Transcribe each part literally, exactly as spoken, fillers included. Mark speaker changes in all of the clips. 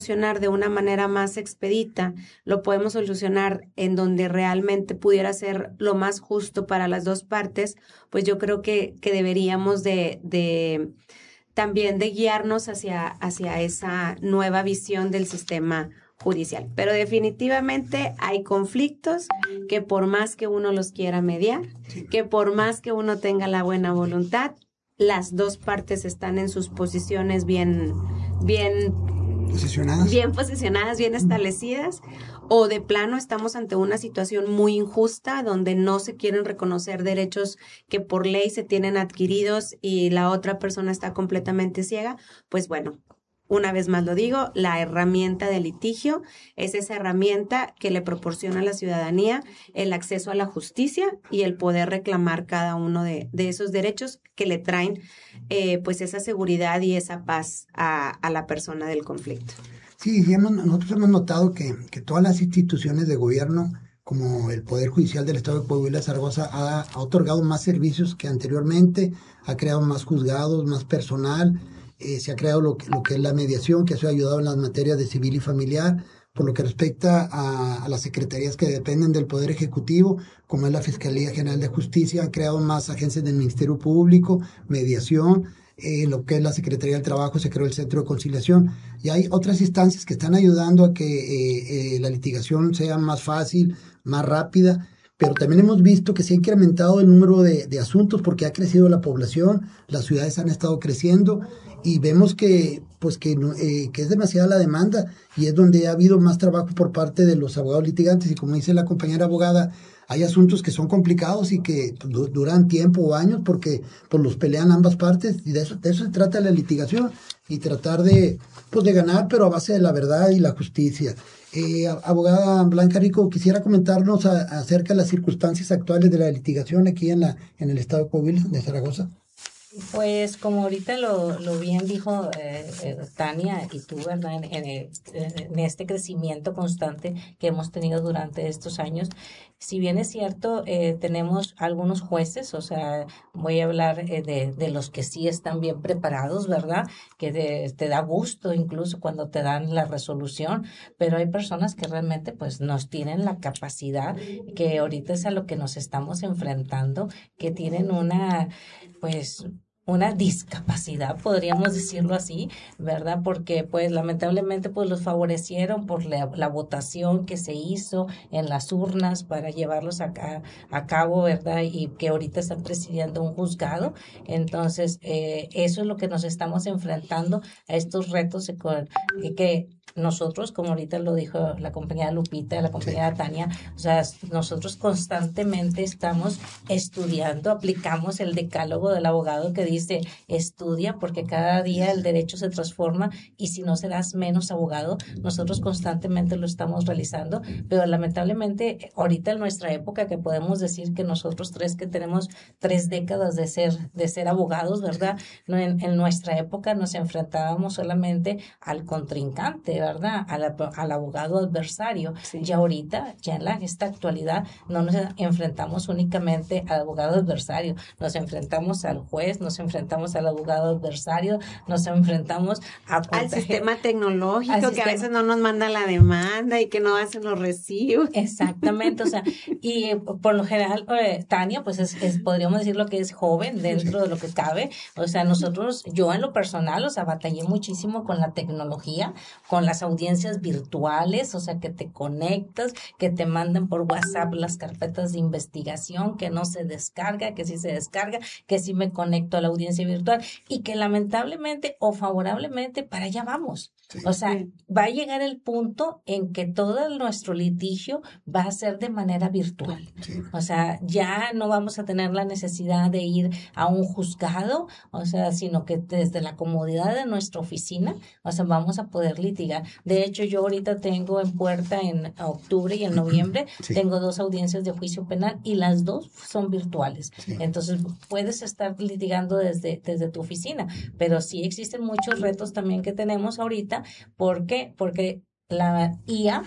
Speaker 1: solucionar de una manera más expedita, lo podemos solucionar en donde realmente pudiera ser lo más justo para las dos partes, pues yo creo que, que deberíamos de, de también de guiarnos hacia, hacia esa nueva visión del sistema judicial. Pero definitivamente hay conflictos que por más que uno los quiera mediar, que por más que uno tenga la buena voluntad, las dos partes están en sus posiciones bien, bien
Speaker 2: posicionadas,
Speaker 1: bien posicionadas, bien establecidas, o de plano estamos ante una situación muy injusta donde no se quieren reconocer derechos que por ley se tienen adquiridos y la otra persona está completamente ciega. Pues bueno, una vez más lo digo, la herramienta de litigio es esa herramienta que le proporciona a la ciudadanía el acceso a la justicia y el poder reclamar cada uno de, de esos derechos que le traen eh, pues esa seguridad y esa paz a, a la persona del conflicto.
Speaker 2: Sí, sí hemos, nosotros hemos notado que, que todas las instituciones de gobierno, como el Poder Judicial del Estado de Coahuila, Zaragoza, ha, ha otorgado más servicios que anteriormente, ha creado más juzgados, más personal. Eh, se ha creado lo que, lo que es la mediación, que eso ha ayudado en las materias de civil y familiar. Por lo que respecta a, a las secretarías que dependen del Poder Ejecutivo, como es la Fiscalía General de Justicia, han creado más agencias del Ministerio Público, mediación. Eh, lo que es la Secretaría del Trabajo, se creó el Centro de Conciliación. Y hay otras instancias que están ayudando a que eh, eh, la litigación sea más fácil, más rápida. Pero también hemos visto que se ha incrementado el número de, de asuntos porque ha crecido la población, las ciudades han estado creciendo y vemos que pues que, eh, que es demasiada la demanda y es donde ha habido más trabajo por parte de los abogados litigantes. Y como dice la compañera abogada, hay asuntos que son complicados y que pues, duran tiempo o años porque pues, los pelean ambas partes y de eso, de eso se trata la litigación y tratar de, pues, de ganar, pero a base de la verdad y la justicia. Eh, abogada Blanca Rico, quisiera comentarnos a, acerca de las circunstancias actuales de la litigación aquí en la en el estado de Coahuila, de Zaragoza.
Speaker 3: Pues como ahorita lo, lo bien dijo eh, eh, Tania y tú, ¿verdad? En, en, en este crecimiento constante que hemos tenido durante estos años, si bien es cierto, eh, tenemos algunos jueces, o sea, voy a hablar eh, de, de los que sí están bien preparados, ¿verdad? Que te, te da gusto incluso cuando te dan la resolución, pero hay personas que realmente pues nos tienen la capacidad, que ahorita es a lo que nos estamos enfrentando, que tienen una, pues, una discapacidad, podríamos decirlo así, ¿verdad? Porque pues lamentablemente pues los favorecieron por la, la votación que se hizo en las urnas para llevarlos a, a, a cabo, ¿verdad? Y que ahorita están presidiendo un juzgado. Entonces, eh, eso es lo que nos estamos enfrentando a estos retos y que nosotros, como ahorita lo dijo la compañera Lupita, la compañera Tania, o sea, nosotros constantemente estamos estudiando, aplicamos el decálogo del abogado que dice estudia porque cada día el derecho se transforma y si no serás menos abogado, nosotros constantemente lo estamos realizando, pero lamentablemente ahorita en nuestra época que podemos decir que nosotros tres que tenemos tres décadas de ser, de ser abogados, ¿verdad? En, en nuestra época nos enfrentábamos solamente al contrincante, ¿verdad? Al, al abogado adversario. Sí. Ya ahorita, ya en la, esta actualidad, no nos enfrentamos únicamente al abogado adversario, nos enfrentamos al juez, nos enfrentamos al abogado adversario, nos enfrentamos a
Speaker 1: al sistema tecnológico al que sistema. A veces no nos manda la demanda y que no hacen los recibos.
Speaker 3: Exactamente, o sea, y por lo general, eh, Tania, pues es, es, podríamos decir lo que es joven dentro de lo que cabe, o sea, nosotros, yo en lo personal, o sea, batallé muchísimo con la tecnología, con las audiencias virtuales, o sea, que te conectas, que te mandan por WhatsApp las carpetas de investigación, que no se descarga, que sí se descarga, que sí me conecto a la audiencia virtual y que lamentablemente o favorablemente para allá vamos. Sí. O sea, va a llegar el punto en que todo nuestro litigio va a ser de manera virtual. Sí. O sea, ya no vamos a tener la necesidad de ir a un juzgado, o sea, sino que desde la comodidad de nuestra oficina, o sea, vamos a poder litigar. De hecho, yo ahorita tengo en puerta en octubre y en noviembre, sí. tengo dos audiencias de juicio penal y las dos son virtuales. Sí. Entonces, puedes estar litigando desde, desde tu oficina, pero sí existen muchos retos también que tenemos ahorita. ¿Por qué? Porque la I A,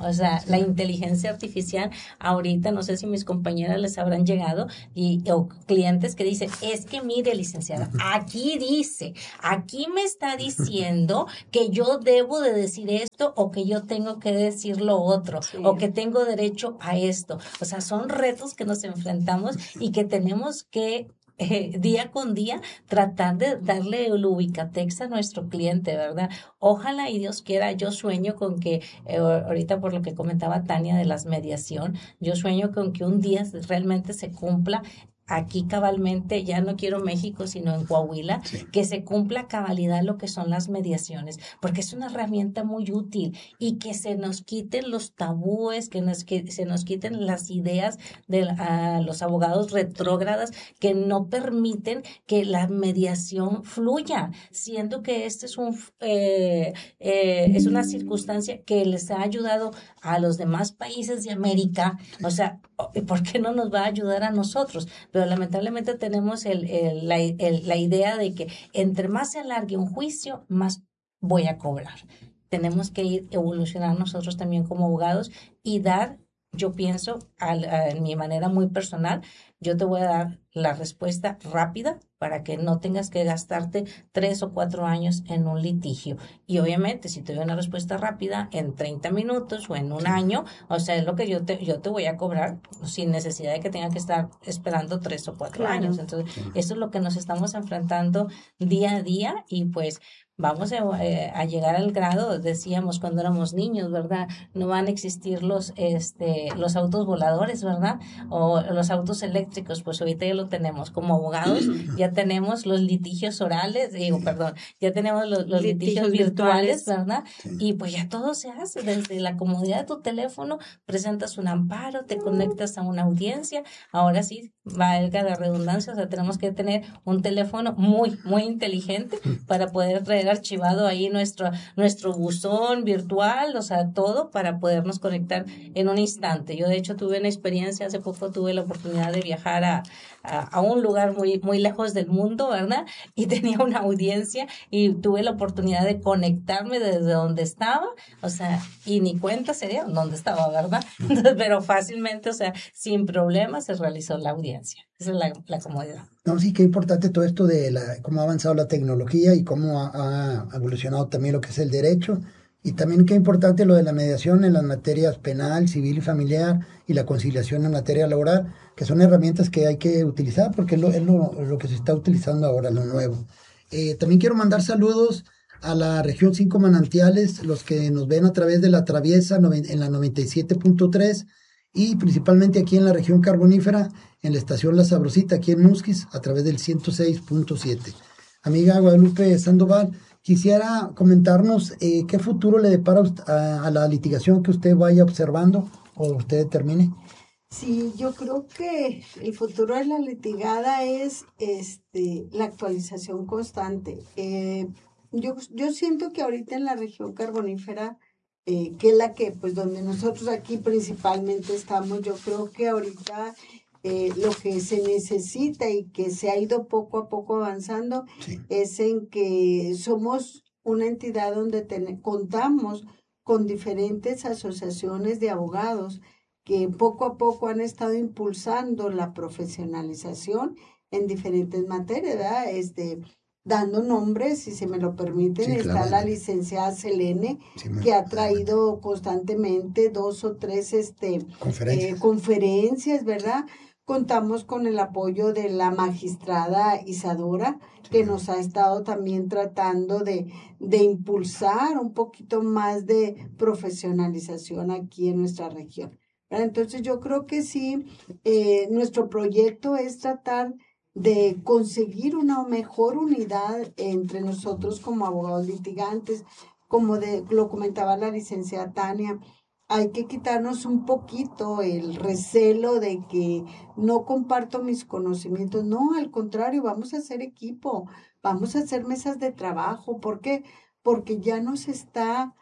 Speaker 3: O sea, la inteligencia artificial, ahorita no sé si mis compañeras les habrán llegado y o clientes que dicen, es que mire, licenciada, aquí dice, aquí me está diciendo que yo debo de decir esto o que yo tengo que decir lo otro, sí, o que tengo derecho a esto. O sea, son retos que nos enfrentamos y que tenemos que Eh, día con día tratar de darle el ubicatex a nuestro cliente, ¿verdad? Ojalá y Dios quiera, yo sueño con que, eh, ahorita por lo que comentaba Tania de las mediación, yo sueño con que un día realmente se cumpla aquí cabalmente, ya no quiero México, sino en Coahuila, sí, que se cumpla a cabalidad lo que son las mediaciones, porque es una herramienta muy útil y que se nos quiten los tabúes, que, nos, que se nos quiten las ideas de uh, los abogados retrógradas que no permiten que la mediación fluya, siendo que este es un eh, eh, es una circunstancia que les ha ayudado a los demás países de América, o sea, ¿por qué no nos va a ayudar a nosotros? Pero lamentablemente tenemos el, el, la, el, la idea de que entre más se alargue un juicio, más voy a cobrar. Tenemos que ir evolucionar nosotros también como abogados y dar, yo pienso, a, a, en mi manera muy personal, yo te voy a dar la respuesta rápida para que no tengas que gastarte tres o cuatro años en un litigio. Y obviamente, si te doy una respuesta rápida en treinta minutos o en un año, o sea, es lo que yo te, yo te voy a cobrar sin necesidad de que tenga que estar esperando tres o cuatro claro. años. Entonces, eso es lo que nos estamos enfrentando día a día y pues vamos a, eh, a llegar al grado, decíamos cuando éramos niños, ¿verdad? No van a existir los, este, los autos voladores, ¿verdad? O los autos eléctricos, pues ahorita ya lo tenemos. Como abogados ya tenemos los litigios orales, digo, perdón, ya tenemos los, los litigios, litigios virtuales, virtuales, ¿verdad? Sí. Y pues ya todo se hace desde la comodidad de tu teléfono, presentas un amparo, te conectas a una audiencia, ahora sí, valga la redundancia, o sea, tenemos que tener un teléfono muy, muy inteligente para poder traer archivado ahí nuestro, nuestro buzón virtual, o sea, todo para podernos conectar en un instante. Yo de hecho tuve una experiencia, hace poco tuve la oportunidad de viajar a, a, a un lugar muy, muy lejos del mundo, ¿verdad? Y tenía una audiencia y tuve la oportunidad de conectarme desde donde estaba, o sea, y ni cuenta sería dónde estaba, ¿verdad? Entonces, pero fácilmente, o sea, sin problemas se realizó la audiencia. Esa es la, la comodidad.
Speaker 2: No, sí, qué importante todo esto de la, cómo ha avanzado la tecnología y cómo ha, ha evolucionado también lo que es el derecho. Y también qué importante lo de la mediación en las materias penal, civil y familiar y la conciliación en materia laboral, que son herramientas que hay que utilizar porque es lo, es lo, lo que se está utilizando ahora, lo nuevo. Eh, también quiero mandar saludos a la región Cinco Manantiales, los que nos ven a través de la Traviesa en la noventa y siete punto tres y principalmente aquí en la región carbonífera, en la estación La Sabrosita, aquí en Musquis, a través del ciento seis punto siete. Amiga Guadalupe Sandoval, quisiera comentarnos eh, qué futuro le depara a, a la litigación que usted vaya observando o usted determine.
Speaker 4: Sí, yo creo que el futuro de la litigada es este, la actualización constante. Eh, yo, yo siento que ahorita en la región carbonífera, eh, que es la que, pues donde nosotros aquí principalmente estamos, yo creo que ahorita eh, lo que se necesita y que se ha ido poco a poco avanzando sí. es en que somos una entidad donde ten, contamos con diferentes asociaciones de abogados que poco a poco han estado impulsando la profesionalización en diferentes materias, ¿verdad? Este, dando nombres, si se me lo permiten, sí, está claro. La licenciada Selene, sí, que ha traído constantemente dos o tres este, conferencias. Eh, conferencias, ¿verdad? Contamos con el apoyo de la magistrada Isadora, sí. que nos ha estado también tratando de, de impulsar un poquito más de profesionalización aquí en nuestra región. Entonces yo creo que sí, eh, nuestro proyecto es tratar de conseguir una mejor unidad entre nosotros como abogados litigantes, como de, lo comentaba la licenciada Tania, hay que quitarnos un poquito el recelo de que no comparto mis conocimientos, no, al contrario, vamos a hacer equipo, vamos a hacer mesas de trabajo, ¿por qué? Porque ya nos está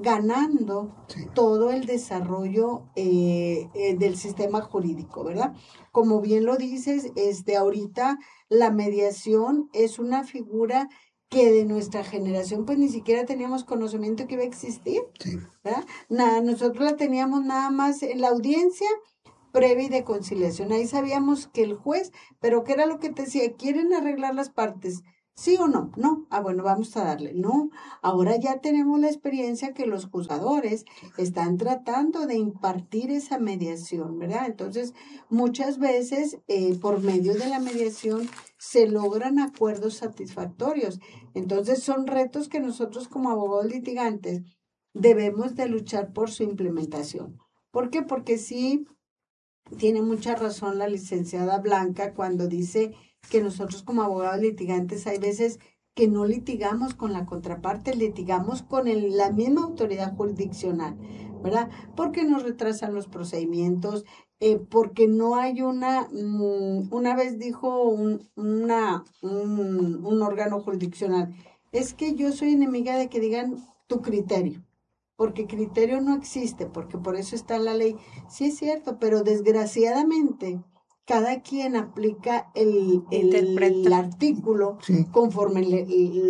Speaker 4: ganando sí. todo el desarrollo eh, eh, del sistema jurídico, ¿verdad? Como bien lo dices, este, ahorita la mediación es una figura que de nuestra generación pues ni siquiera teníamos conocimiento que iba a existir,
Speaker 2: Sí.
Speaker 4: ¿verdad? Nada, nosotros la teníamos nada más en la audiencia previa y de conciliación. Ahí sabíamos que el juez, pero ¿qué era lo que te decía? ¿Quieren arreglar las partes? ¿Sí o no? No. Ah, bueno, vamos a darle. No. Ahora ya tenemos la experiencia que los juzgadores están tratando de impartir esa mediación, ¿verdad? Entonces, muchas veces, eh, por medio de la mediación, se logran acuerdos satisfactorios. Entonces, son retos que nosotros como abogados litigantes debemos de luchar por su implementación. ¿Por qué? Porque sí, tiene mucha razón la licenciada Blanca cuando dice que nosotros como abogados litigantes hay veces que no litigamos con la contraparte, litigamos con el, la misma autoridad jurisdiccional, ¿verdad? Porque nos retrasan los procedimientos, eh, porque no hay una, um, una vez dijo un, una, un, un órgano jurisdiccional, es que yo soy enemiga de que digan tu criterio, porque criterio no existe, porque por eso está la ley. Sí es cierto, pero desgraciadamente cada quien aplica el, el, el artículo
Speaker 2: sí.
Speaker 4: conforme le,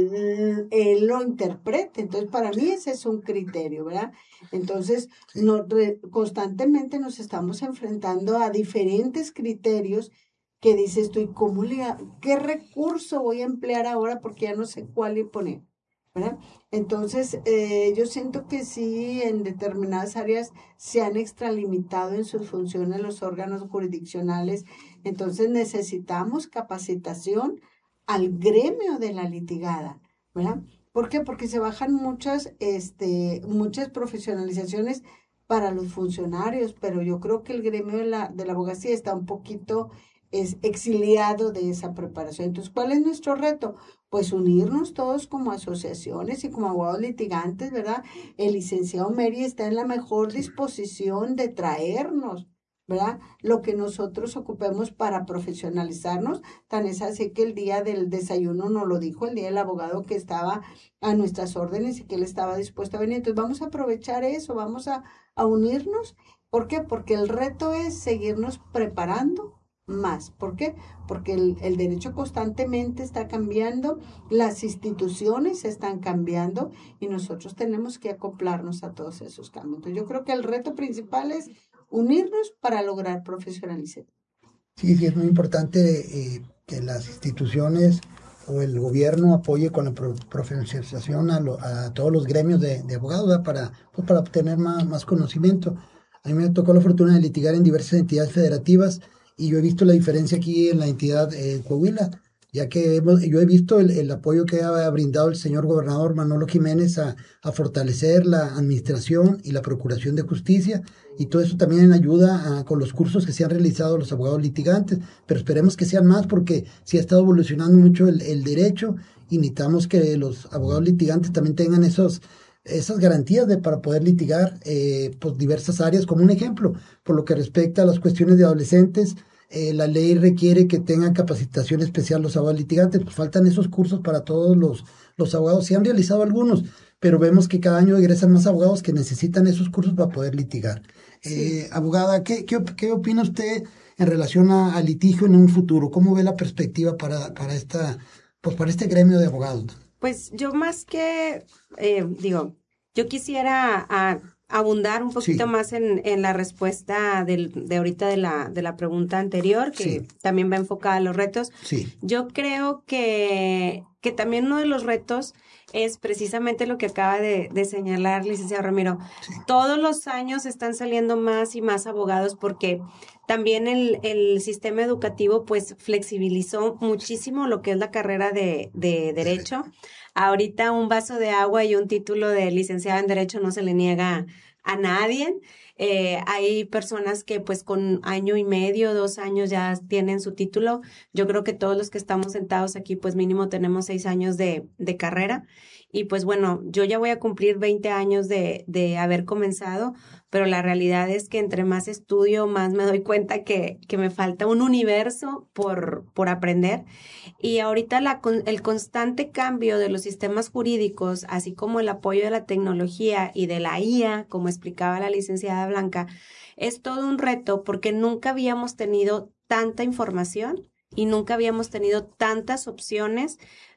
Speaker 4: le, él lo interprete. Entonces, para mí ese es un criterio, ¿verdad? Entonces, sí. no, re, constantemente nos estamos enfrentando a diferentes criterios que dices tú, ¿y cómo le, qué recurso voy a emplear ahora? Porque ya no sé cuál le poner, ¿verdad? Entonces, eh, yo siento que sí, en determinadas áreas se han extralimitado en sus funciones los órganos jurisdiccionales. Entonces, necesitamos capacitación al gremio de la litigada, ¿verdad? ¿Por qué? Porque se bajan muchas, este, muchas profesionalizaciones para los funcionarios, pero yo creo que el gremio de la, de la abogacía está un poquito es exiliado de esa preparación. Entonces, ¿cuál es nuestro reto? Pues unirnos todos como asociaciones y como abogados litigantes, ¿verdad? El licenciado Meri está en la mejor disposición de traernos, ¿verdad? Lo que nosotros ocupemos para profesionalizarnos. Tan es así que el día del desayuno nos lo dijo el día del abogado que estaba a nuestras órdenes y que él estaba dispuesto a venir. Entonces, vamos a aprovechar eso, vamos a, a unirnos. ¿Por qué? Porque el reto es seguirnos preparando más. ¿Por qué? Porque el, el derecho constantemente está cambiando, las instituciones están cambiando y nosotros tenemos que acoplarnos a todos esos cambios. Entonces, yo creo que el reto principal es unirnos para lograr profesionalizar.
Speaker 2: Sí, sí, es muy importante eh, que las instituciones o el gobierno apoye con la pro profesionalización a, lo, a todos los gremios de, de abogados, ¿verdad? Para, pues, para obtener más, más conocimiento. A mí me tocó la fortuna de litigar en diversas entidades federativas y yo he visto la diferencia aquí en la entidad eh, Coahuila, ya que hemos, yo he visto el, el apoyo que ha brindado el señor gobernador Manolo Jiménez a, a fortalecer la administración y la procuración de justicia, y todo eso también ayuda a, con los cursos que se han realizado los abogados litigantes, pero esperemos que sean más porque sí ha estado evolucionando mucho el, el derecho y necesitamos que los abogados litigantes también tengan esos esas garantías de para poder litigar eh, pues diversas áreas. Como un ejemplo, por lo que respecta a las cuestiones de adolescentes, eh, la ley requiere que tengan capacitación especial los abogados litigantes, pues faltan esos cursos para todos los, los abogados. Se han realizado algunos, pero vemos que cada año egresan más abogados que necesitan esos cursos para poder litigar. Sí. Eh, abogada, ¿qué, qué, qué opina usted en relación a, a litigio en un futuro? ¿Cómo ve la perspectiva para, para, esta, pues para este gremio de abogados?
Speaker 1: Pues yo más que, eh, digo, yo quisiera a, abundar un poquito sí. más en, en la respuesta del, de ahorita de la, de la pregunta anterior, que sí. también va enfocada a los retos.
Speaker 2: Sí.
Speaker 1: Yo creo que, que también uno de los retos es precisamente lo que acaba de, de señalar, licenciado Ramiro. Sí. Todos los años están saliendo más y más abogados porque también el, el sistema educativo pues flexibilizó muchísimo lo que es la carrera de, de Derecho. Ahorita un vaso de agua y un título de licenciado en Derecho no se le niega a nadie. Eh, hay personas que pues con año y medio, dos años ya tienen su título. Yo creo que todos los que estamos sentados aquí pues mínimo tenemos seis años de, de carrera. Y pues bueno, yo ya voy a cumplir veinte años de, de haber comenzado, pero la realidad es que entre más estudio, más me doy cuenta que, que me falta un universo por, por aprender. Y ahorita la, el constante cambio de los sistemas jurídicos, así como el apoyo de la tecnología y de la I A, como explicaba la licenciada Blanca, es todo un reto porque nunca habíamos tenido tanta información y nunca habíamos tenido tantas opciones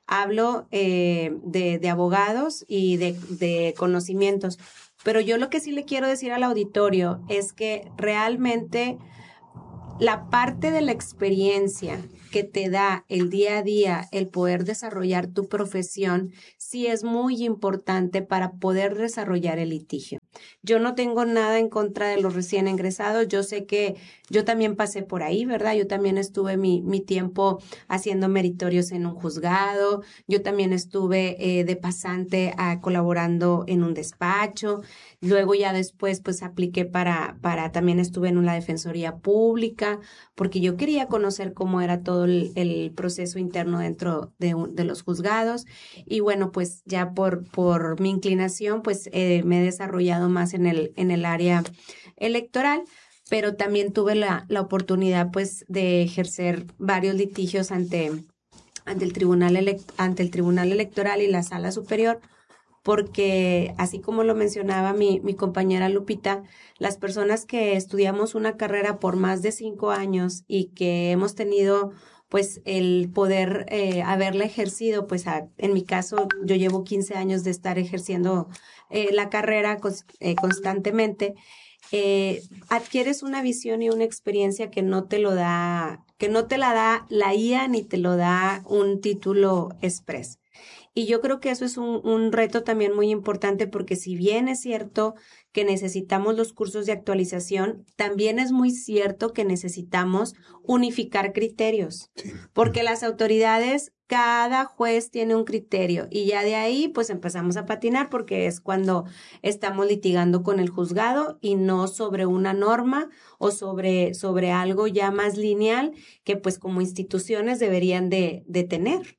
Speaker 1: hablo eh, de, de abogados y de, de conocimientos. Pero yo lo que sí le quiero decir al auditorio es que realmente la parte de la experiencia que te da el día a día, el poder desarrollar tu profesión, sí es muy importante para poder desarrollar el litigio. Yo no tengo nada en contra de los recién ingresados. Yo sé que yo también pasé por ahí, ¿verdad? Yo también estuve mi, mi tiempo haciendo meritorios en un juzgado. Yo también estuve eh, de pasante a, colaborando en un despacho. Luego ya después pues apliqué para, para también estuve en una defensoría pública porque yo quería conocer cómo era todo el, el proceso interno dentro de, de los juzgados. Y bueno, pues ya por, por mi inclinación pues eh, me he desarrollado más en el, en el área electoral, pero también tuve la, la oportunidad pues de ejercer varios litigios ante, ante, el tribunal elect, ante el Tribunal Electoral y la Sala Superior, porque así como lo mencionaba mi, mi compañera Lupita, las personas que estudiamos una carrera por más de cinco años y que hemos tenido pues el poder eh, haberla ejercido, pues a, en mi caso yo llevo quince años de estar ejerciendo eh, la carrera cons, eh, constantemente, eh, adquieres una visión y una experiencia que no te lo da, que no te la da la I A ni te lo da un título express. Y yo creo que eso es un, un reto también muy importante porque si bien es cierto que necesitamos los cursos de actualización, también es muy cierto que necesitamos unificar criterios. Sí. Porque las autoridades, cada juez tiene un criterio y ya de ahí pues empezamos a patinar porque es cuando estamos litigando con el juzgado y no sobre una norma o sobre, sobre algo ya más lineal que pues como instituciones deberían de, de tener.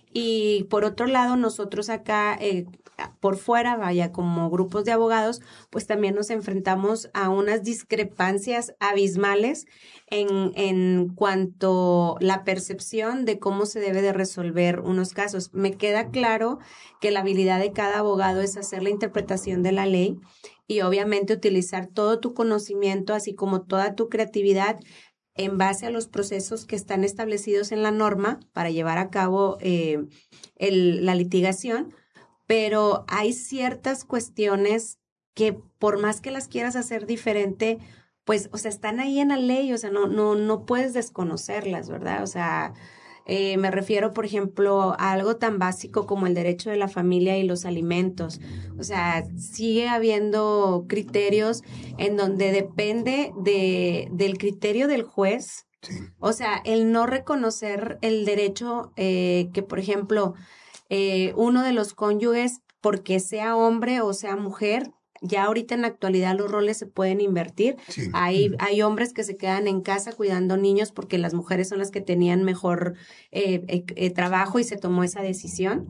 Speaker 1: Y por otro lado, nosotros acá, eh, por fuera, vaya, como grupos de abogados, pues también nos enfrentamos a unas discrepancias abismales en, en cuanto a la percepción de cómo se debe de resolver unos casos. Me queda claro que la habilidad de cada abogado es hacer la interpretación de la ley y obviamente utilizar todo tu conocimiento, así como toda tu creatividad, en base a los procesos que están establecidos en la norma para llevar a cabo eh, el, la litigación, pero hay ciertas cuestiones que por más que las quieras hacer diferente, pues, o sea, están ahí en la ley, o sea, no, no, no puedes desconocerlas, ¿verdad? O sea, eh, me refiero, por ejemplo, a algo tan básico como el derecho de la familia y los alimentos. O sea, sigue habiendo criterios en donde depende de, del criterio del juez. Sí. O sea, el no reconocer el derecho eh, que, por ejemplo, eh, uno de los cónyuges, porque sea hombre o sea mujer, ya ahorita en la actualidad los roles se pueden invertir. Sí. Hay, hay hombres que se quedan en casa cuidando niños porque las mujeres son las que tenían mejor eh, eh, eh, trabajo y se tomó esa decisión.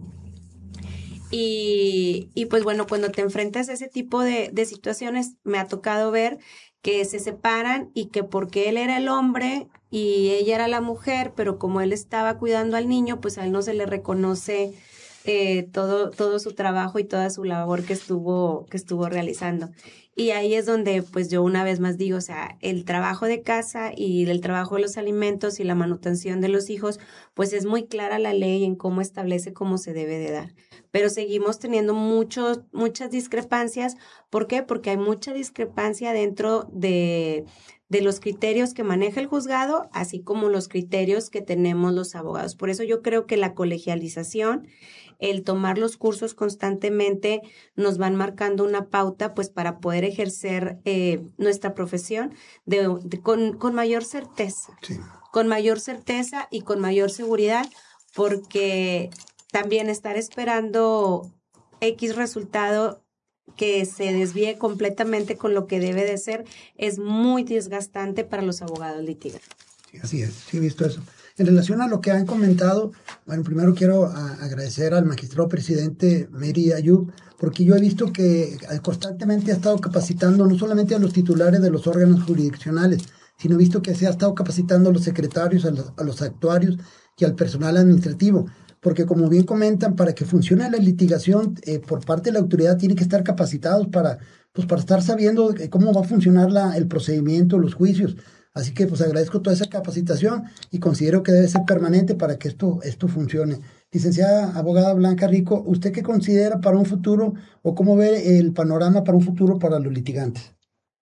Speaker 1: Y, y pues bueno, cuando te enfrentas a ese tipo de, de situaciones, me ha tocado ver que se separan y que porque él era el hombre y ella era la mujer, pero como él estaba cuidando al niño, pues a él no se le reconoce Eh, todo, todo su trabajo y toda su labor que estuvo, que estuvo realizando. Y ahí es donde pues yo una vez más digo, o sea, el trabajo de casa y el trabajo de los alimentos y la manutención de los hijos, pues es muy clara la ley en cómo establece cómo se debe de dar. Pero seguimos teniendo muchos, muchas discrepancias. ¿Por qué? Porque hay mucha discrepancia dentro de, de los criterios que maneja el juzgado, así como los criterios que tenemos los abogados. Por eso yo creo que la colegialización, el tomar los cursos constantemente nos van marcando una pauta pues para poder ejercer eh, nuestra profesión de, de, con, con mayor certeza, sí. con mayor certeza y con mayor seguridad, porque también estar esperando X resultado que se desvíe completamente con lo que debe de ser es muy desgastante para los abogados litigantes.
Speaker 2: Sí, así es, sí he visto eso. En relación a lo que han comentado, bueno, primero quiero a, agradecer al magistrado presidente Mary Ayub, porque yo he visto que constantemente ha estado capacitando no solamente a los titulares de los órganos jurisdiccionales, sino he visto que se ha estado capacitando a los secretarios, a los, a los actuarios y al personal administrativo, porque como bien comentan, para que funcione la litigación eh, por parte de la autoridad tiene que estar capacitados para, pues, para estar sabiendo cómo va a funcionar la, el procedimiento, los juicios. Así que pues agradezco toda esa capacitación y considero que debe ser permanente para que esto, esto funcione. Licenciada abogada Blanca Rico, ¿usted qué considera para un futuro o cómo ve el panorama para un futuro para los litigantes?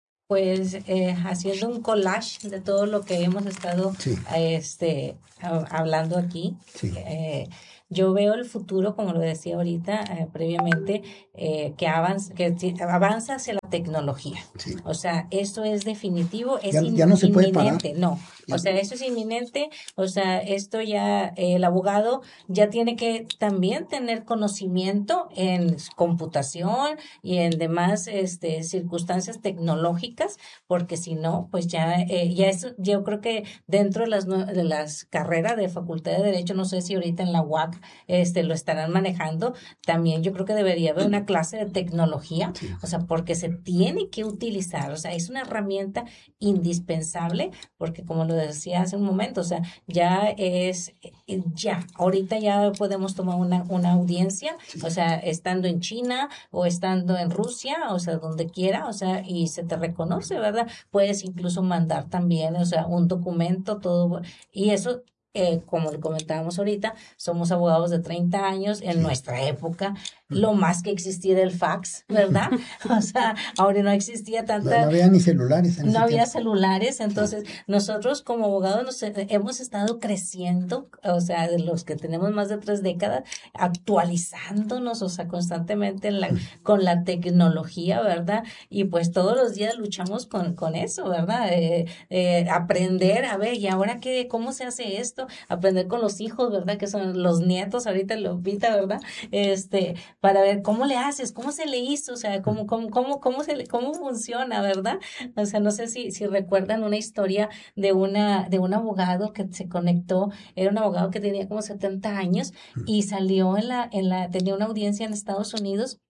Speaker 3: Pues eh, haciendo un collage de todo lo que hemos estado
Speaker 2: Sí.
Speaker 3: este, a- hablando aquí.
Speaker 2: Sí.
Speaker 3: Eh, yo veo el futuro, como lo decía ahorita eh, previamente, eh, que, avanza, que ti- avanza hacia la tecnología.
Speaker 2: Sí.
Speaker 3: O sea, eso es definitivo, es
Speaker 2: Ya-
Speaker 3: in-
Speaker 2: ya no se puede parar.
Speaker 3: inminente. No,
Speaker 2: Ya.
Speaker 3: o sea, eso es inminente. O sea, esto ya, eh, el abogado ya tiene que también tener conocimiento en computación y en demás este, circunstancias tecnológicas, porque si no, pues ya, eh, ya eso, yo creo que dentro de las, nue- de las carreras de Facultad de Derecho, no sé si ahorita en la U A C este, lo estarán manejando, también yo creo que debería haber una clase de tecnología,
Speaker 2: Sí.
Speaker 3: o sea, porque se tiene que utilizar, o sea, es una herramienta indispensable, porque como lo decía hace un momento, o sea, ya es, eh, ya, ahorita ya podemos tomar una, una audiencia, o sea, estando en China o estando en Rusia, o sea, donde quiera, o sea, y se te reconoce, ¿verdad? Puedes incluso mandar también, o sea, un documento, todo, y eso, eh, como le comentábamos ahorita, somos abogados de treinta años, en nuestra época, lo más que existía era el fax, ¿verdad? O sea, ahora no existía
Speaker 2: No,
Speaker 3: tanta...
Speaker 2: no había ni celulares en ese
Speaker 3: No había
Speaker 2: tiempo.
Speaker 3: celulares, entonces nosotros como abogados nos, eh, hemos estado creciendo, o sea, de los que tenemos más de tres décadas, actualizándonos, o sea, constantemente en la, con la tecnología, ¿verdad? Y pues todos los días luchamos con, con eso, ¿verdad? Eh, eh, aprender, a ver, ¿y ahora qué, cómo se hace esto? Aprender con los hijos, ¿verdad? Que son los nietos, ahorita Lupita, ¿verdad? Este, para ver cómo le haces, cómo se le hizo, o sea, cómo, cómo, cómo, cómo se le, cómo funciona, ¿verdad? O sea, no sé si, si recuerdan una historia de una, de un abogado que se conectó, era un abogado que tenía como setenta años y salió en la, en la, tenía una audiencia en Estados Unidos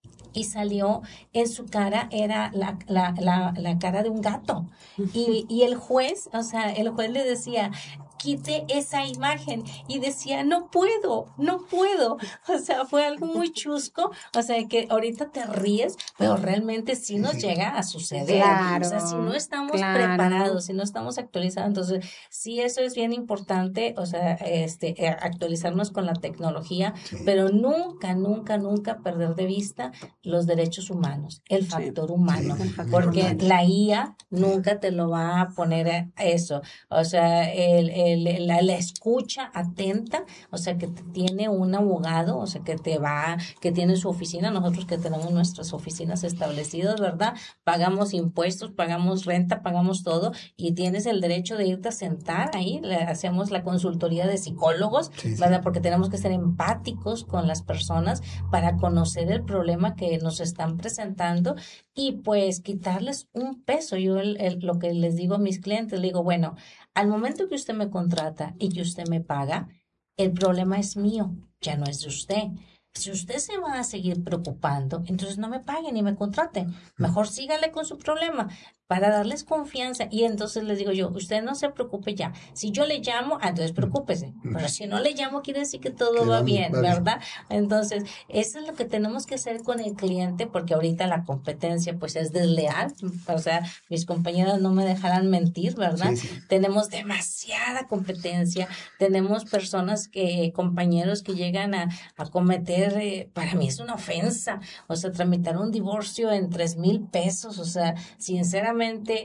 Speaker 3: y salió en su cara, era la, la, la, la cara de un gato. Y, y el juez, o sea, el juez le decía, quite esa imagen y decía, no puedo, no puedo. O sea, fue algo muy chusco, o sea, que ahorita te ríes, pero realmente sí nos llega a suceder.
Speaker 1: Claro,
Speaker 3: O sea, si no estamos
Speaker 1: claro.
Speaker 3: preparados, si no estamos actualizados, entonces sí, eso es bien importante, o sea, este, eh, actualizarnos con la tecnología,
Speaker 2: Sí.
Speaker 3: pero nunca, nunca, nunca perder de vista los derechos humanos, el factor humano,
Speaker 2: Sí, el factor
Speaker 3: porque
Speaker 2: humano.
Speaker 3: la I A nunca te lo va a poner a eso, o sea, el, el, la, la escucha atenta, o sea, que te tiene un abogado, o sea, que te va, que tiene su oficina, nosotros que tenemos nuestras oficinas establecidas, ¿verdad? Pagamos impuestos, pagamos renta, pagamos todo, y tienes el derecho de irte a sentar ahí, le hacemos la consultoría de psicólogos,
Speaker 2: Sí, sí.
Speaker 3: ¿verdad? Porque tenemos que ser empáticos con las personas para conocer el problema que nos están presentando y pues quitarles un peso. Yo el, el, lo que les digo a mis clientes, le digo, bueno, al momento que usted me contrata y que usted me paga, el problema es mío, ya no es de usted. Si usted se va a seguir preocupando, entonces no me pague ni me contrate. Mejor sígale con su problema para darles confianza. Y entonces les digo yo, usted no se preocupe ya. Si yo le llamo, entonces preocúpese. Pero si no le llamo, quiere decir que todo
Speaker 2: Que
Speaker 3: va
Speaker 2: va-
Speaker 3: bien,
Speaker 2: va bien.
Speaker 3: ¿verdad? Entonces, eso es lo que tenemos que hacer con el cliente, porque ahorita la competencia pues es desleal. O sea, mis compañeras no me dejarán mentir, ¿verdad?
Speaker 2: Sí, sí.
Speaker 3: Tenemos demasiada competencia, tenemos personas que, compañeros que llegan a, a cometer, eh, para mí es una ofensa, o sea, tramitar un divorcio en tres mil pesos, o sea, sinceramente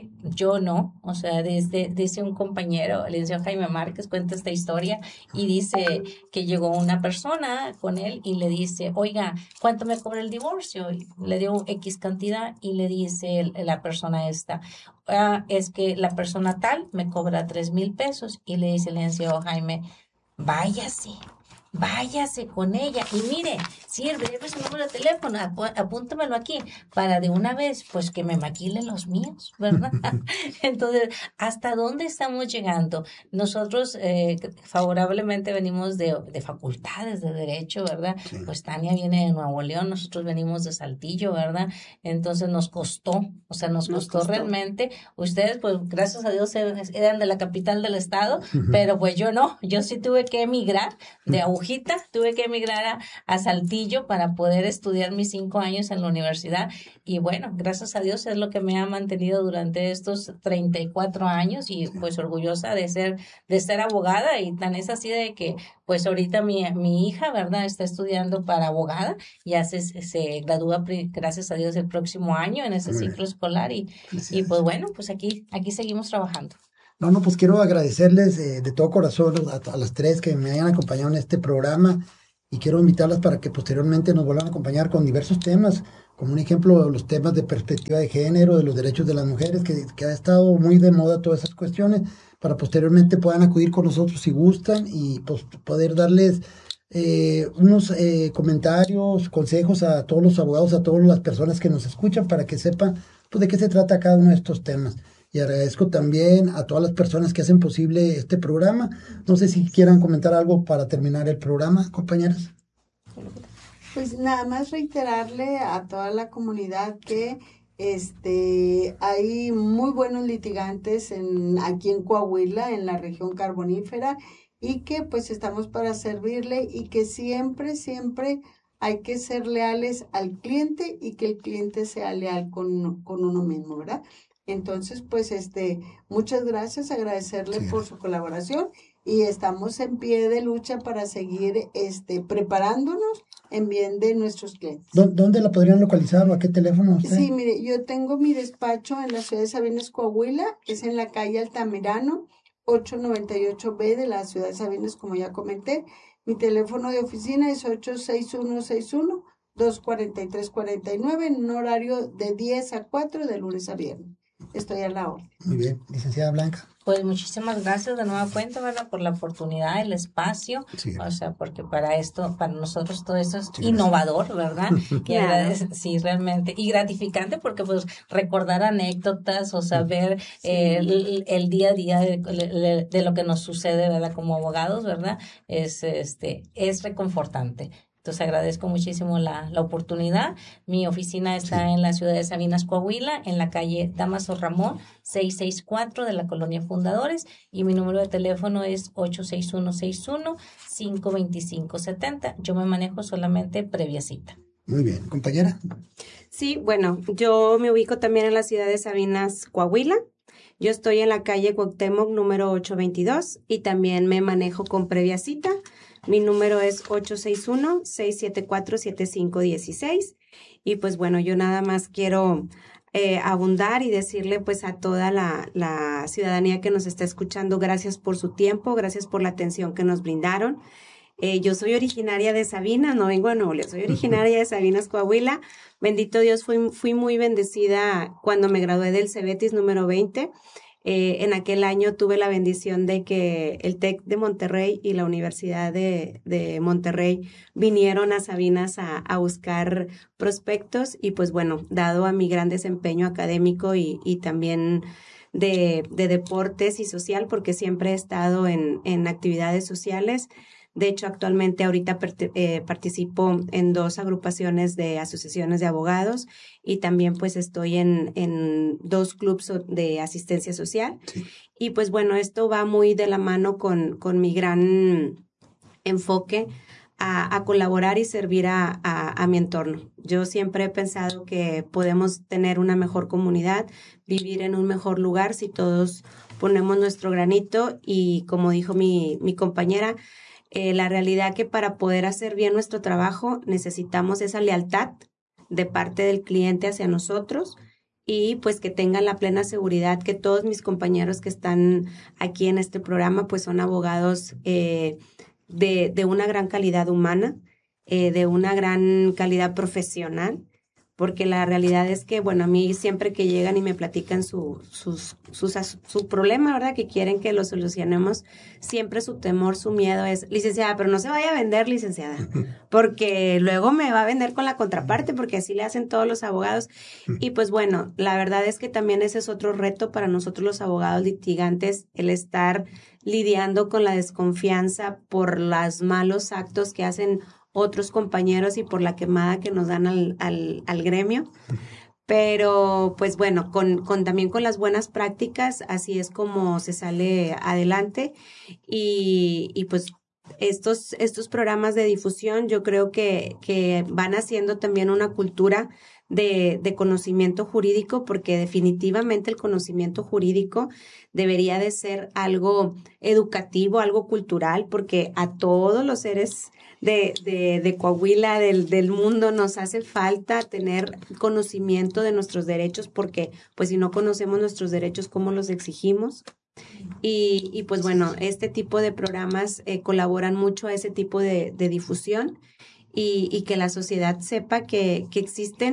Speaker 3: yo no, o sea, desde, dice un compañero, el licenciado Jaime Márquez cuenta esta historia y dice que llegó una persona con él y le dice, oiga, ¿cuánto me cobra el divorcio? Y le dio X cantidad y le dice el- la persona esta, ah, es que la persona tal me cobra tres mil pesos y le dice el licenciado Jaime, váyase, váyase con ella y mire, sirve, lleve su número de teléfono, ap- apúntamelo aquí para de una vez, pues que me maquilen los míos, ¿verdad? Entonces, ¿hasta dónde estamos llegando? Nosotros eh, favorablemente venimos de, de facultades de derecho, ¿verdad?
Speaker 2: Sí.
Speaker 3: Pues Tania viene de Nuevo León, nosotros venimos de Saltillo, ¿verdad? Entonces nos costó, o sea, nos,
Speaker 1: Nos
Speaker 3: costó,
Speaker 1: costó.
Speaker 3: realmente. Ustedes, pues gracias a Dios, eran de la capital del estado, pero pues yo no, yo sí tuve que emigrar de, agujita, tuve que emigrar a, a Saltillo para poder estudiar mis cinco años en la universidad y bueno, gracias a Dios es lo que me ha mantenido durante estos treinta y cuatro años y pues orgullosa de ser, de ser abogada y tan es así de que pues ahorita mi, mi hija, ¿verdad? Está estudiando para abogada, ya se, se gradúa gracias a Dios el próximo año en ese ciclo escolar y, y pues bueno, pues aquí, aquí seguimos trabajando.
Speaker 2: No, no, pues quiero agradecerles eh, de todo corazón a, a las tres que me hayan acompañado en este programa y quiero invitarlas para que posteriormente nos vuelvan a acompañar con diversos temas, como un ejemplo los temas de perspectiva de género, de los derechos de las mujeres, que, que ha estado muy de moda todas esas cuestiones, para posteriormente puedan acudir con nosotros si gustan y pues, poder darles eh, unos eh, comentarios, consejos a todos los abogados, a todas las personas que nos escuchan para que sepan pues, de qué se trata cada uno de estos temas. Y agradezco también a todas las personas que hacen posible este programa. No sé si quieran comentar algo para terminar el programa, compañeras.
Speaker 4: Pues nada más reiterarle a toda la comunidad que este hay muy buenos litigantes en, aquí en Coahuila, en la región carbonífera, y que pues estamos para servirle y que siempre, siempre hay que ser leales al cliente y que el cliente sea leal con, con uno mismo, ¿verdad? Entonces, pues, este, muchas gracias, agradecerle sí. por su colaboración y estamos en pie de lucha para seguir, este, preparándonos en bien de nuestros clientes.
Speaker 2: ¿Dónde la podrían localizar o a qué teléfono usted?
Speaker 4: Sí, mire, yo tengo mi despacho en la ciudad de Sabinas, Coahuila, es en la calle Altamirano, ochocientos noventa y ocho B de la ciudad de Sabinas, como ya comenté. Mi teléfono de oficina es ocho seis uno seis uno, dos cuatro tres cuatro nueve en un horario de diez a cuatro de lunes a viernes. Estoy a la orden.
Speaker 2: Muy bien, licenciada Blanca.
Speaker 3: Pues muchísimas gracias de nueva cuenta, ¿verdad? Por la oportunidad, el espacio, sí. O sea, porque para esto, para nosotros todo esto es sí, innovador, ¿verdad? Y agradece, sí, realmente, y gratificante porque pues recordar anécdotas o saber sí. eh, el, el día a día de, de, de lo que nos sucede, ¿verdad? Como abogados, ¿verdad? Es, este, es reconfortante. Entonces agradezco muchísimo la, la oportunidad. Mi oficina está sí. en la ciudad de Sabinas, Coahuila, en la calle Damaso Ramón, seiscientos sesenta y cuatro de la Colonia Fundadores, y mi número de teléfono es ocho seis uno seis uno, cinco dos cinco siete cero. Yo me manejo solamente previa cita.
Speaker 2: Muy bien, compañera.
Speaker 1: Sí, bueno, yo me ubico también en la ciudad de Sabinas, Coahuila. Yo estoy en la calle Cuauhtémoc número ochocientos veintidós y también me manejo con previa cita. Mi número es ocho seis uno, seis siete cuatro, siete cinco uno seis y pues bueno, yo nada más quiero eh, abundar y decirle pues a toda la, la ciudadanía que nos está escuchando, gracias por su tiempo, gracias por la atención que nos brindaron. Eh, yo soy originaria de Sabinas, no vengo de Nuevo León, soy originaria de Sabinas, Coahuila. Bendito Dios, fui, fui muy bendecida cuando me gradué del Cebetis número veinte. Eh, en aquel año tuve la bendición de que el TEC de Monterrey y la Universidad de, de Monterrey vinieron a Sabinas a, a buscar prospectos y pues bueno, dado a mi gran desempeño académico y, y también de, de deportes y social, porque siempre he estado en, en actividades sociales. De hecho, actualmente ahorita eh, participo en dos agrupaciones de asociaciones de abogados y también pues estoy en, en dos clubes de asistencia social. Sí. Y pues bueno, esto va muy de la mano con, con mi gran enfoque a, a colaborar y servir a, a, a mi entorno. Yo siempre he pensado que podemos tener una mejor comunidad, vivir en un mejor lugar si todos ponemos nuestro granito y como dijo mi, mi compañera, Eh, la realidad que para poder hacer bien nuestro trabajo necesitamos esa lealtad de parte del cliente hacia nosotros y pues que tengan la plena seguridad que todos mis compañeros que están aquí en este programa pues son abogados eh, de, de una gran calidad humana, eh, de una gran calidad profesional, porque la realidad es que, bueno, a mí siempre que llegan y me platican su, sus, sus, su problema, ¿verdad? Que quieren que lo solucionemos, siempre su temor, su miedo es, licenciada, pero no se vaya a vender, licenciada, porque luego me va a vender con la contraparte, porque así le hacen todos los abogados. Y pues bueno, la verdad es que también ese es otro reto para nosotros los abogados litigantes, el estar lidiando con la desconfianza por los malos actos que hacen otros compañeros y por la quemada que nos dan al, al, al gremio. Pero pues bueno, con, con también con las buenas prácticas, así es como se sale adelante y, y pues estos, estos programas de difusión yo creo que, que van haciendo también una cultura de, de conocimiento jurídico, porque definitivamente el conocimiento jurídico debería de ser algo educativo, algo cultural, porque a todos los seres de, de, de Coahuila, del, del mundo, nos hace falta tener conocimiento de nuestros derechos, porque pues si no conocemos nuestros derechos, ¿cómo los exigimos? Y, y pues bueno, este tipo de programas eh, colaboran mucho a ese tipo de, de difusión y, y que la sociedad sepa que, que existen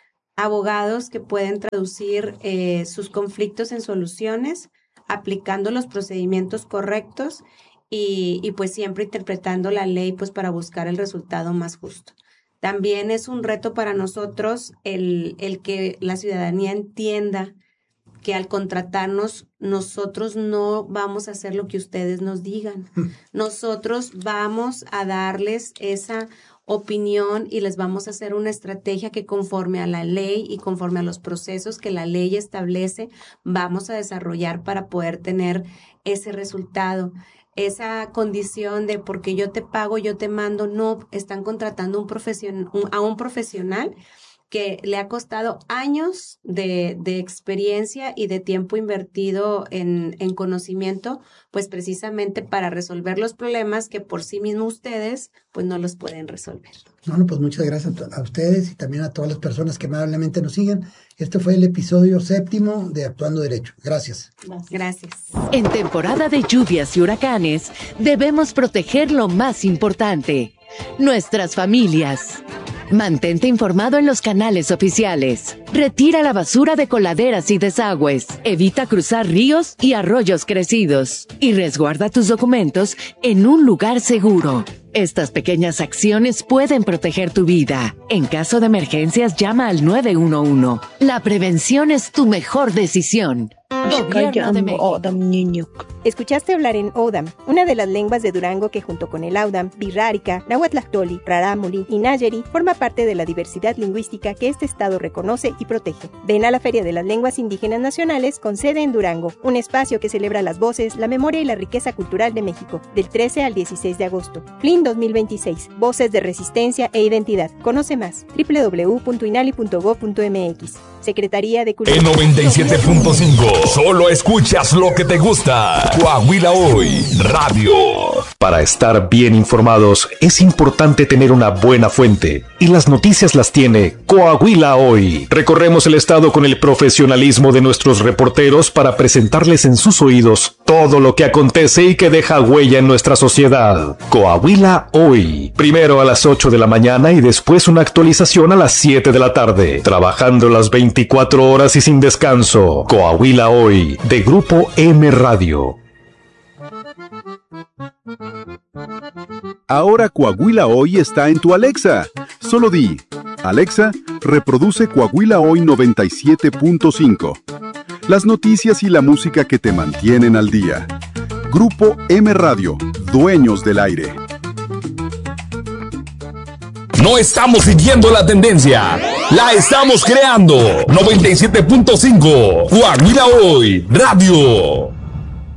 Speaker 1: abogados que pueden traducir eh, sus conflictos en soluciones, aplicando los procedimientos correctos y, y pues siempre interpretando la ley pues para buscar el resultado más justo. También es un reto para nosotros el, el que la ciudadanía entienda que al contratarnos, nosotros no vamos a hacer lo que ustedes nos digan. Nosotros vamos a darles esa opinión y les vamos a hacer una estrategia que conforme a la ley y conforme a los procesos que la ley establece, vamos a desarrollar para poder tener ese resultado. Esa condición de porque yo te pago, yo te mando, no, están contratando un profesion, un, a un profesional que le ha costado años de, de experiencia y de tiempo invertido en, en conocimiento, pues precisamente para resolver los problemas que por sí mismos ustedes pues no los pueden resolver.
Speaker 2: Bueno, pues muchas gracias a ustedes y también a todas las personas que amablemente nos siguen. Este fue el episodio séptimo de Actuando Derecho. Gracias.
Speaker 1: Gracias.
Speaker 5: En temporada de lluvias y huracanes, debemos proteger lo más importante, nuestras familias. Mantente informado en los canales oficiales. Retira la basura de coladeras y desagües. Evita cruzar ríos y arroyos crecidos. Y resguarda tus documentos en un lugar seguro. Estas pequeñas acciones pueden proteger tu vida. En caso de emergencias, llama al nueve uno uno. La prevención es tu mejor decisión. Gobierno de México.
Speaker 6: Escuchaste hablar en O'odham, una de las lenguas de Durango que junto con el Audam, Birrárica, Nahuatlactoli, Rarámuri y Nayeri forma parte de la diversidad lingüística que este estado reconoce y protege. Ven a la Feria de las Lenguas Indígenas Nacionales con sede en Durango, un espacio que celebra las voces, la memoria y la riqueza cultural de México, del trece al dieciséis de agosto. F L I N dos mil veintiséis, Voces de Resistencia e Identidad. Conoce más, doble u doble u doble u punto inali punto gob punto eme equis. Secretaría de Cultura.
Speaker 7: En noventa y siete punto cinco, solo escuchas lo que te gusta. Coahuila Hoy, radio. Para estar bien informados, es importante tener una buena fuente. Y las noticias las tiene Coahuila Hoy. Recorremos el estado con el profesionalismo de nuestros reporteros para presentarles en sus oídos todo lo que acontece y que deja huella en nuestra sociedad. Coahuila Hoy. Primero a las ocho de la mañana y después una actualización a las siete de la tarde. Trabajando las veinticuatro horas y sin descanso. Coahuila Hoy, de Grupo M Radio.
Speaker 8: Ahora Coahuila Hoy está en tu Alexa. Solo di, Alexa, reproduce Coahuila Hoy noventa y siete punto cinco. Las noticias y la música que te mantienen al día. Grupo M Radio, dueños del aire.
Speaker 7: No estamos siguiendo la tendencia, la estamos creando. noventa y siete punto cinco, Coahuila Hoy, radio.